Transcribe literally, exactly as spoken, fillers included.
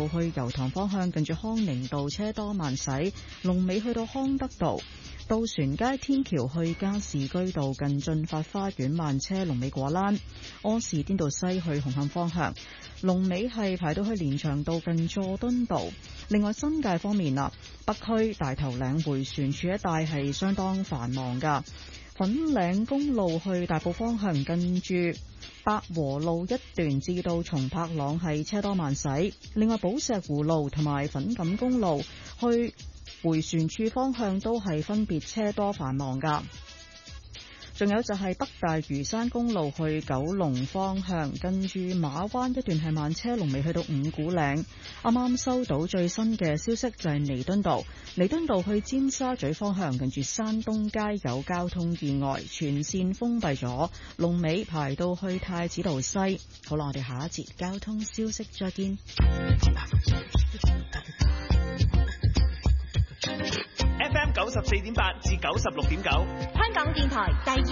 路去油塘方向，近住康寧道車多慢駛，龍尾去到康德道。渡船街天橋去加士居道近駿發花園慢車，龍尾果欄。柯士甸道西去紅磡方向，龍尾係排到去連翔道近佐敦道。另外新界方面啦，北區大頭嶺迴旋處一帶係相當繁忙噶。粉嶺公路去大埔方向，近住百和路一段至到松柏塱係車多慢駛。另外寶石湖路同埋粉錦公路去迴旋處方向都係分別車多繁忙噶。仲有就係北大嶼山公路去九龍方向，近住馬灣一段係慢車，龍尾去到五股嶺。啱啱收到最新嘅消息就係彌敦道，彌敦道去尖沙咀方向，近住山東街有交通意外，全線封閉咗，龍尾排到去太子道西。好啦，我哋下一節交通消息再見。 F M 九十四點八至九十六點九， 香港電台第二